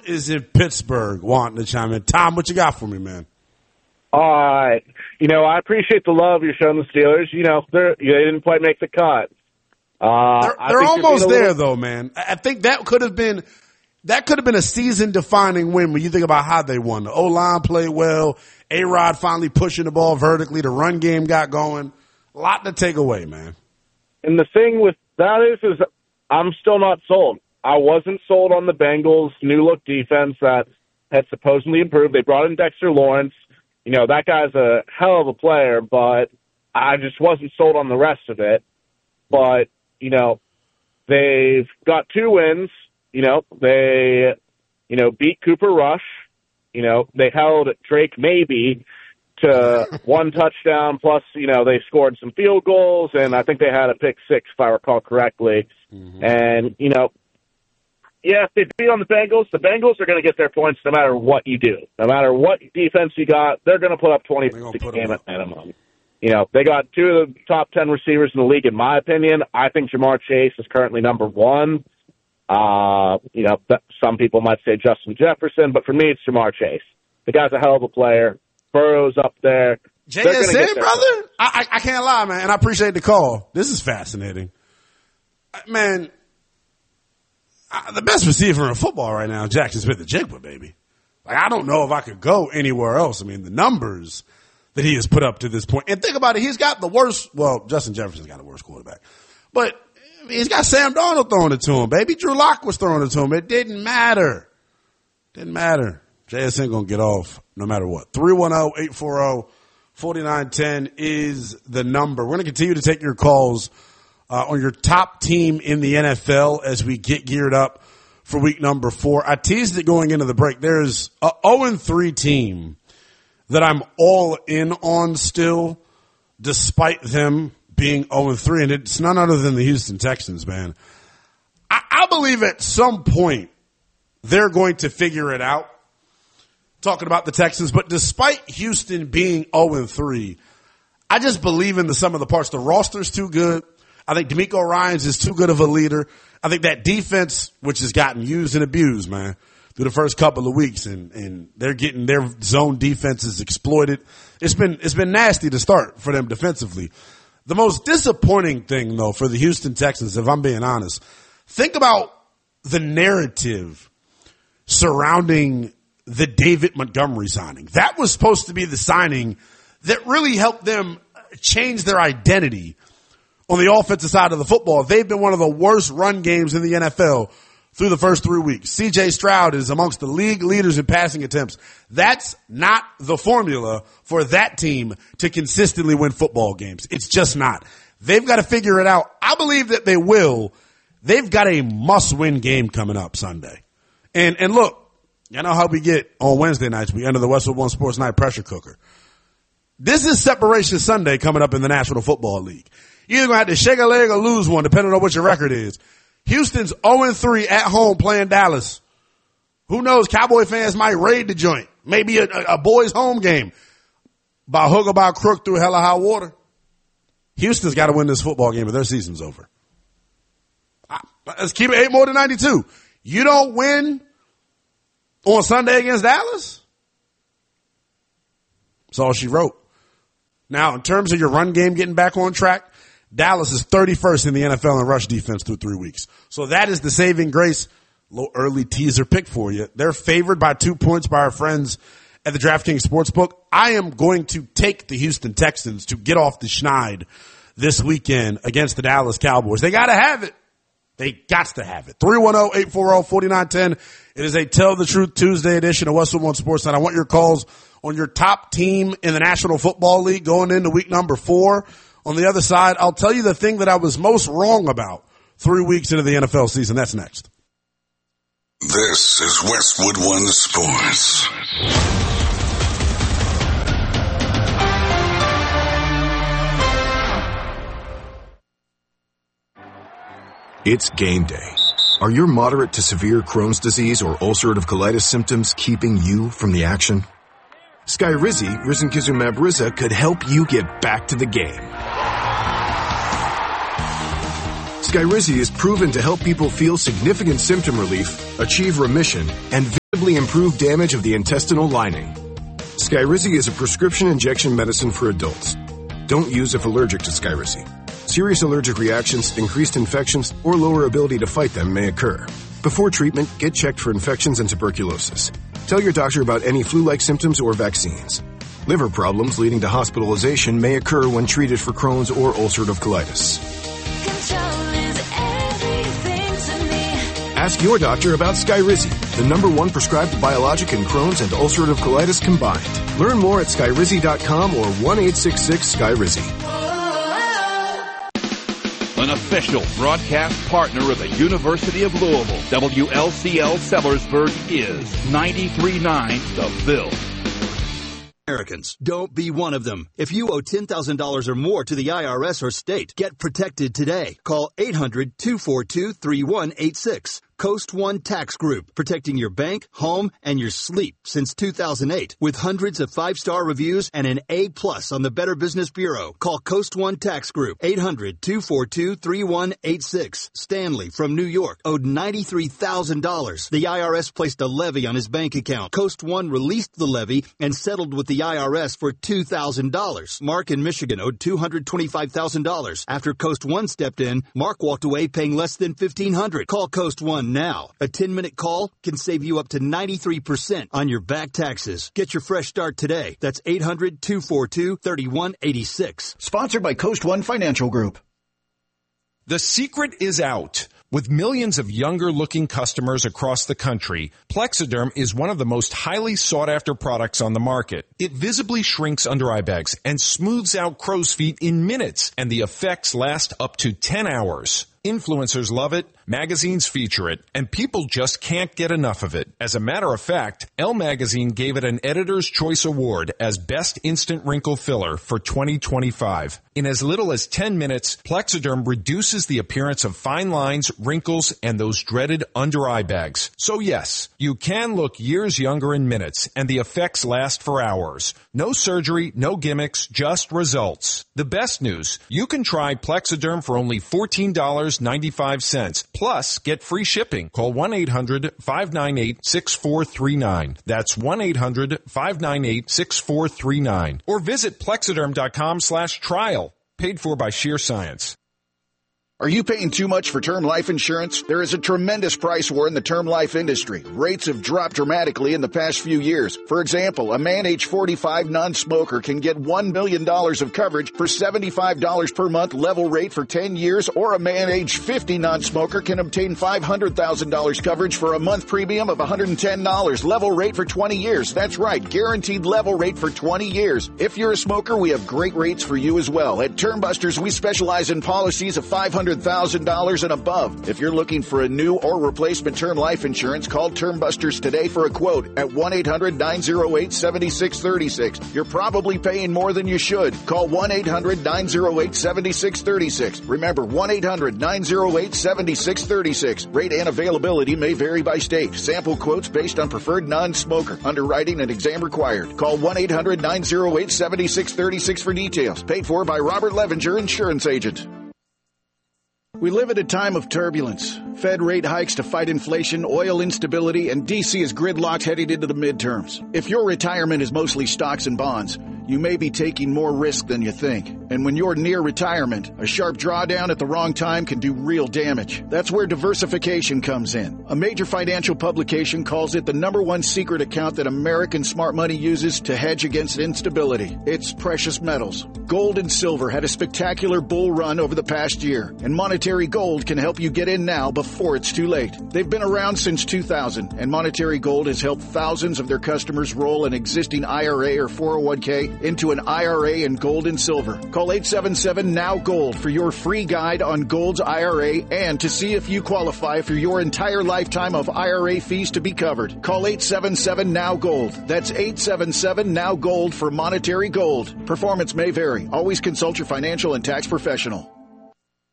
is in Pittsburgh wanting to chime in. Tom, what you got for me, man? All right. I appreciate the love you're showing the Steelers. They didn't quite make the cut. They're almost there, though, man. I think that could have been a season-defining win when you think about how they won. The O-line played well. A-Rod finally pushing the ball vertically. The run game got going. A lot to take away, man. And the thing with that is I'm still not sold. I wasn't sold on the Bengals' new-look defense that had supposedly improved. They brought in Dexter Lawrence. That guy's a hell of a player, but I just wasn't sold on the rest of it. But, they've got 2 wins. They, beat Cooper Rush. They held Drake Maybe to 1 touchdown, plus, they scored some field goals, and I think they had a pick 6, if I recall correctly. Mm-hmm. And, if they beat on the Bengals are going to get their points no matter what you do. No matter what defense you got, they're going to put up 20 points a game at minimum. They got 2 of the top 10 receivers in the league, in my opinion. I think Jamar Chase is currently number 1. Some people might say Justin Jefferson, but for me, it's Jamar Chase. The guy's a hell of a player. Burrow's up there. JSN, brother? I can't lie, man, and I appreciate the call. This is fascinating. Man, the best receiver in football right now is Jackson Smith-Njigba, baby. I don't know if I could go anywhere else. I mean, the numbers that he has put up to this point. And think about it, he's got the worst, Justin Jefferson's got the worst quarterback. But he's got Sam Darnold throwing it to him, baby. Drew Lock was throwing it to him. It didn't matter. JSN going to get off no matter what. 310-840-4910 is the number. We're going to continue to take your calls on your top team in the NFL as we get geared up for week number 4. I teased it going into the break. There's a 0-3 team that I'm all in on still, despite them being 0-3, and it's none other than the Houston Texans, man. I believe at some point they're going to figure it out, talking about the Texans, but despite Houston being 0-3, I just believe in the sum of the parts. The roster's too good. I think DeMeco Ryans is too good of a leader. I think that defense, which has gotten used and abused, man, through the first couple of weeks, and they're getting their zone defenses exploited. It's been nasty to start for them defensively. The most disappointing thing, though, for the Houston Texans, if I'm being honest, think about the narrative surrounding the David Montgomery signing. That was supposed to be the signing that really helped them change their identity on the offensive side of the football. They've been one of the worst run games in the NFL through the first 3 weeks. C.J. Stroud is amongst the league leaders in passing attempts. That's not the formula for that team to consistently win football games. It's just not. They've got to figure it out. I believe that they will. They've got a must-win game coming up Sunday. And look, you know how we get on Wednesday nights. We enter the Westwood One Sports Night pressure cooker. This is Separation Sunday coming up in the National Football League. You're going to have to shake a leg or lose one, depending on what your record is. Houston's 0-3 at home playing Dallas. Who knows? Cowboy fans might raid the joint. Maybe a boys' home game. By hook or by crook through hell or high water. Houston's got to win this football game or their season's over. Let's keep it 8 more than 92. You don't win on Sunday against Dallas? That's all she wrote. Now, in terms of your run game getting back on track, Dallas is 31st in the NFL in rush defense through 3 weeks. So that is the saving grace. Little early teaser pick for you. They're favored by 2 points by our friends at the DraftKings Sportsbook. I am going to take the Houston Texans to get off the schneid this weekend against the Dallas Cowboys. They got to have it. They got to have it. 310-840-4910. It is a Tell the Truth Tuesday edition of Westwood One Sports Night. I want your calls on your top team in the National Football League going into week number 4. On the other side, I'll tell you the thing that I was most wrong about 3 weeks into the NFL season. That's next. This is Westwood One Sports. It's game day. Are your moderate to severe Crohn's disease or ulcerative colitis symptoms keeping you from the action? Skyrizi, Risankizumab Riza, could help you get back to the game. Skyrizi is proven to help people feel significant symptom relief, achieve remission, and Improve damage of the intestinal lining. Skyrizi is a prescription injection medicine for adults. Don't use if allergic to Skyrizi. Serious allergic reactions, increased infections, or lower ability to fight them may occur. Before treatment, get checked for infections and tuberculosis. Tell your doctor about any flu-like symptoms or vaccines. Liver problems leading to hospitalization may occur when treated for Crohn's or ulcerative colitis. Ask your doctor about Skyrizi, the #1 prescribed biologic in Crohn's and ulcerative colitis combined. Learn more at skyrizi.com or 1-866-SKYRIZI. An official broadcast partner of the University of Louisville, WLCL Sellersburg is 93.9 The Ville. Americans. Don't be one of them. If you owe $10,000 or more to the IRS or state, get protected today. Call 800-242-3186. Coast One Tax Group, protecting your bank, home, and your sleep since 2008. With hundreds of 5-star reviews and an A+ on the Better Business Bureau. Call Coast One Tax Group, 800-242-3186. Stanley from New York owed $93,000. The IRS placed a levy on his bank account. Coast One released the levy and settled with the IRS for $2,000. Mark in Michigan owed $225,000. After Coast One stepped in, Mark walked away paying less than $1,500. Call Coast One now. A 10-minute call can save you up to 93% on your back taxes. Get your fresh start today. That's 800-242-3186. Sponsored by Coast One Financial Group. The secret is out. With millions of younger-looking customers across the country, Plexiderm is one of the most highly sought-after products on the market. It visibly shrinks under-eye bags and smooths out crow's feet in minutes, and the effects last up to 10 hours. Influencers love it, magazines feature it, and people just can't get enough of it. As a matter of fact, Elle Magazine gave it an Editor's Choice Award as Best Instant Wrinkle Filler for 2025. In as little as 10 minutes, Plexiderm reduces the appearance of fine lines, wrinkles, and those dreaded under-eye bags. So yes, you can look years younger in minutes, and the effects last for hours. No surgery, no gimmicks, just results. The best news, you can try Plexiderm for only $14.95. Plus, get free shipping. Call 1-800-598-6439. That's 1-800-598-6439. Or visit Plexiderm.com/trial. Paid for by Sheer Science. Are you paying too much for term life insurance? There is a tremendous price war in the term life industry. Rates have dropped dramatically in the past few years. For example, a man age 45 non-smoker can get $1 million of coverage for $75 per month level rate for 10 years, or a man age 50 non-smoker can obtain $500,000 coverage for a month premium of $110 level rate for 20 years. That's right, guaranteed level rate for 20 years. If you're a smoker, we have great rates for you as well. At Termbusters, we specialize in policies of $500,000 and above. If you're looking for a new or replacement term life insurance, call Termbusters today for a quote at 1-800-908-7636. You're probably paying more than you should. Call 1-800-908-7636. Remember, 1-800-908-7636. Rate and availability may vary by state. Sample quotes based on preferred non-smoker. Underwriting and exam required. Call 1-800-908-7636 for details. Paid for by Robert Levenger, insurance agent. We live at a time of turbulence. Fed rate hikes to fight inflation, oil instability, and D.C. is gridlocked heading into the midterms. If your retirement is mostly stocks and bonds, you may be taking more risk than you think. And when you're near retirement, a sharp drawdown at the wrong time can do real damage. That's where diversification comes in. A major financial publication calls it the #1 secret account that American smart money uses to hedge against instability. It's precious metals. Gold and silver had a spectacular bull run over the past year, and Monetary Gold can help you get in now before it's too late. They've been around since 2000, and Monetary Gold has helped thousands of their customers roll an existing IRA or 401k into an IRA in gold and silver. Call 877-NOW-GOLD for your free guide on Gold's IRA and to see if you qualify for your entire lifetime of IRA fees to be covered. Call 877-NOW-GOLD. That's 877-NOW-GOLD for Monetary Gold. Performance may vary. Always consult your financial and tax professional.